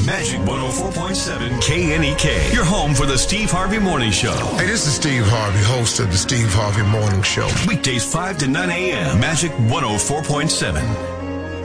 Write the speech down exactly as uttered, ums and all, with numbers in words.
Magic one oh four point seven K N E K. Your home for the Steve Harvey Morning Show. Hey, this is Steve Harvey, host of the Steve Harvey Morning Show. Weekdays five to nine a.m. Magic one oh four point seven.